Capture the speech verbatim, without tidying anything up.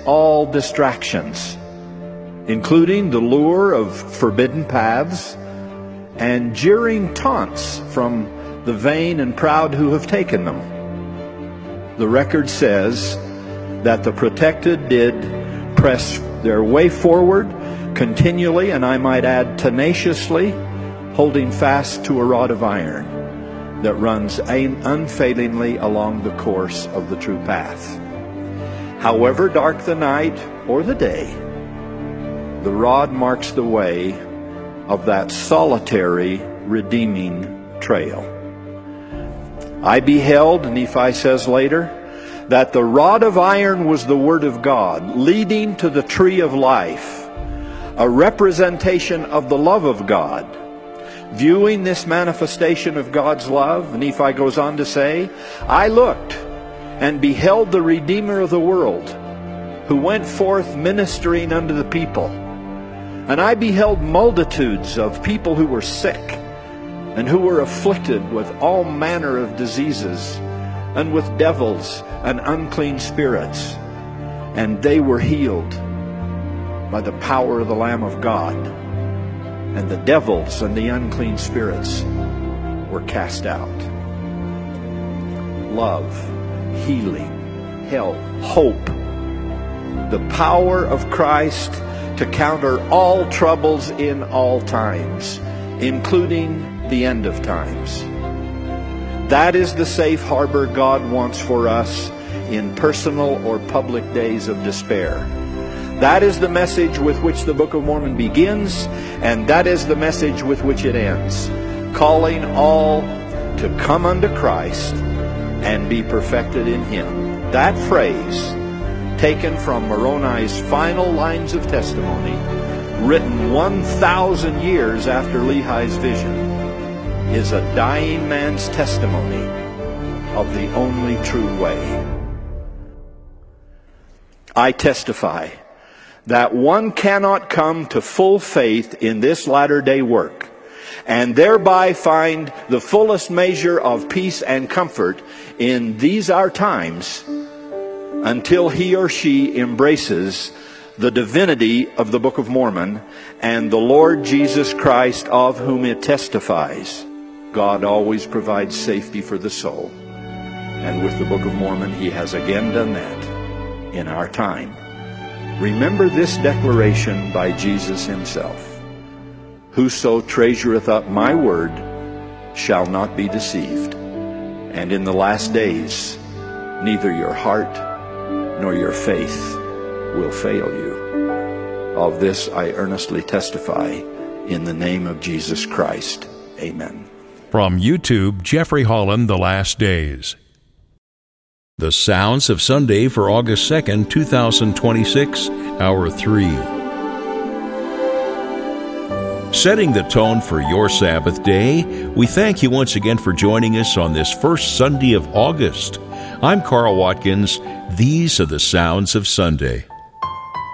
all distractions, including the lure of forbidden paths and jeering taunts from the vain and proud who have taken them. The record says that the protected did press their way forward continually, and I might add tenaciously, holding fast to a rod of iron that runs unfailingly along the course of the true path. However dark the night or the day, the rod marks the way of that solitary, redeeming trail. I beheld, Nephi says later, that the rod of iron was the Word of God, leading to the tree of life, a representation of the love of God. Viewing this manifestation of God's love, Nephi goes on to say, I looked and beheld the Redeemer of the world, who went forth ministering unto the people. And I beheld multitudes of people who were sick and who were afflicted with all manner of diseases and with devils and unclean spirits. And they were healed by the power of the Lamb of God. And the devils and the unclean spirits were cast out. Love, healing, health, hope, the power of Christ to counter all troubles in all times, including the end of times. That is the safe harbor God wants for us in personal or public days of despair. That is the message with which the Book of Mormon begins, and that is the message with which it ends, calling all to come unto Christ and be perfected in Him. That phrase, taken from Moroni's final lines of testimony, written one thousand years after Lehi's vision, is a dying man's testimony of the only true way. I testify that one cannot come to full faith in this latter-day work and thereby find the fullest measure of peace and comfort in these our times until he or she embraces the divinity of the Book of Mormon and the Lord Jesus Christ of whom it testifies. God always provides safety for the soul. And with the Book of Mormon, He has again done that in our time. Remember this declaration by Jesus Himself. Whoso treasureth up my word shall not be deceived. And in the last days, neither your heart nor your faith will fail you. Of this I earnestly testify in the name of Jesus Christ. Amen. From YouTube, Jeffrey Holland, The Last Days. The Sounds of Sunday for August second, two thousand twenty-six, Hour three. Setting the tone for your Sabbath day, we thank you once again for joining us on this first Sunday of August. I'm Carl Watkins. These are the Sounds of Sunday.